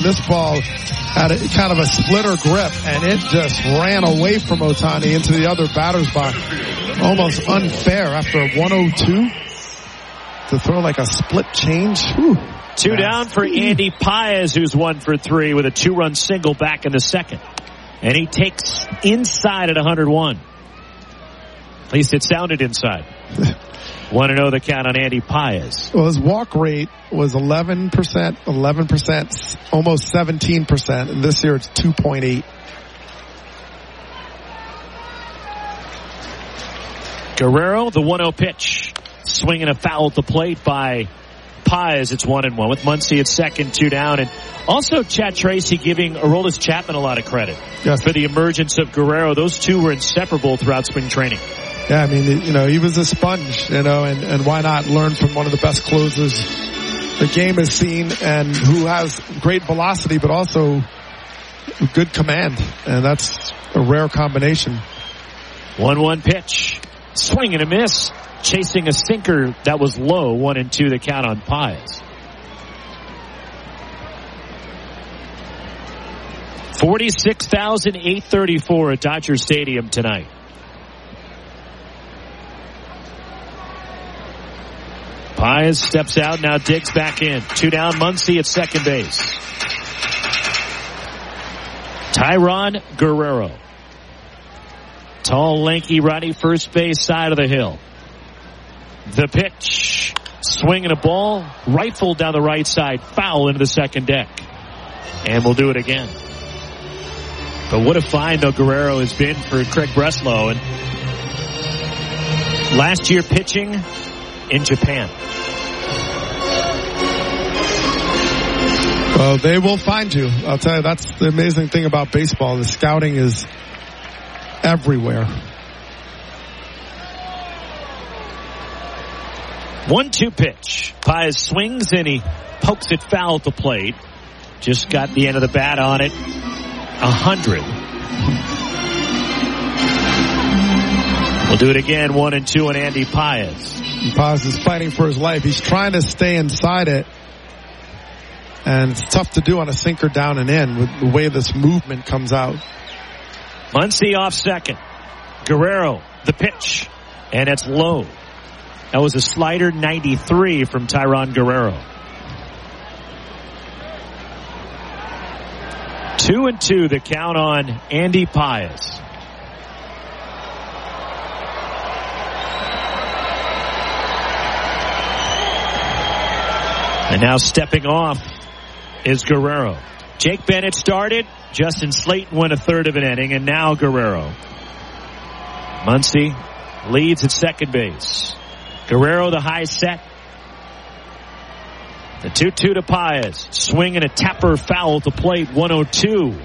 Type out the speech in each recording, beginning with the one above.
this ball had kind of a splitter grip, and it just ran away from Ohtani into the other batter's box. Almost unfair after a 102 to throw like a split change. Whew. Two down for Andy Paez, who's 1 for 3 with a 2-run single back in the second. And he takes inside at 101. At least it sounded inside. 1-0 the count on Andy Paez. Well, his walk rate was 11%, almost 17%. And this year it's 2.8. Guerrero, the 1-0 pitch. Swinging a foul at the plate by Paez. It's 1-1 with Muncy at second, 2 down. And also Chad Tracy giving Aroldis Chapman a lot of credit for the emergence of Guerrero. Those two were inseparable throughout spring training. Yeah, I mean, he was a sponge, and why not learn from one of the best closers the game has seen, and who has great velocity but also good command, and that's a rare combination. 1-1 pitch. Swing and a miss. Chasing a sinker that was low. 1-2 the count on Paez. 46,834 at Dodger Stadium tonight. Paez steps out, now digs back in. 2 down, Muncy at second base. Tyron Guerrero. Tall, lanky, righty, first base side of the hill. The pitch. Swinging a ball, rifled down the right side, foul into the second deck. And we'll do it again. But what a find, though, Guerrero has been for Craig Breslow. And last year pitching in Japan. Well, they will find you. I'll tell you, that's the amazing thing about baseball. The scouting is everywhere. 1-2 pitch. Paez swings and he pokes it foul at the plate. Just got the end of the bat on it. 100. We'll do it again. 1-2 on Andy Paez. Paez is fighting for his life. He's trying to stay inside it. And it's tough to do on a sinker down and in with the way this movement comes out. Muncy off second. Guerrero, the pitch. And it's low. That was a slider 93 from Tyron Guerrero. 2-2 the count on Andy Paez. And now stepping off is Guerrero. Jake Bennett started. Justin Slayton went a third of an inning, and now Guerrero. Muncy leads at second base. Guerrero the high set. The 2-2 to Paez. Swing and a tapper foul at the plate. 1-2.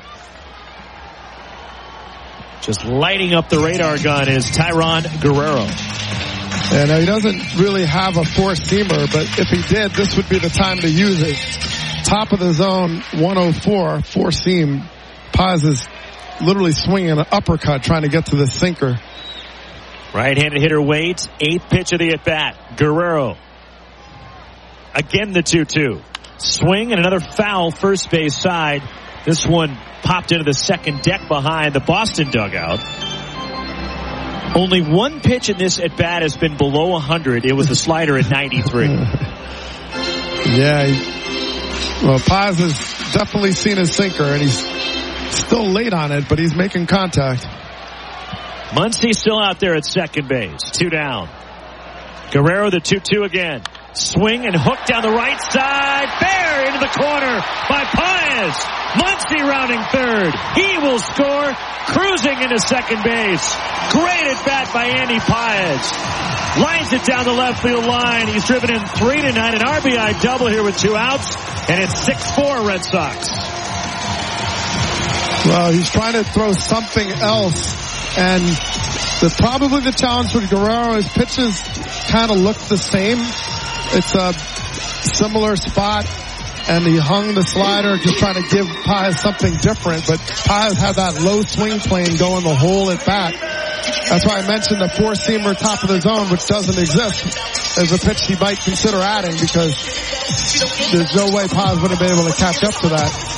Just lighting up the radar gun is Tyron Guerrero. And he doesn't really have a four-seamer, but if he did, this would be the time to use it. Top of the zone, 104, four-seam. Paez is literally swinging an uppercut trying to get to the sinker. Right-handed hitter waits. 8th pitch of the at-bat. Guerrero. Again the 2-2. Swing and another foul first base side. This one popped into the second deck behind the Boston dugout. Only one pitch in this at-bat has been below 100. It was the slider at 93. Yeah. Well, Paez has definitely seen his sinker, and he's still late on it, but he's making contact. Muncy still out there at second base. 2 down. Guerrero the 2-2 again. Swing and hook down the right side. Fair into the corner by Paez. Muncy rounding third. He will score. Cruising into second base. Great at bat by Andy Paez. Lines it down the left field line. He's driven in 3 tonight. An RBI double here with 2 outs. And it's 6-4 Red Sox. Well, he's trying to throw something else. And probably the challenge with Guerrero is pitches kind of look the same. It's a similar spot, and he hung the slider just trying to give Paez something different, but Paez had that low swing plane going the whole at bat. That's why I mentioned the four-seamer top of the zone, which doesn't exist, as a pitch he might consider adding, because there's no way Paez would have been able to catch up to that.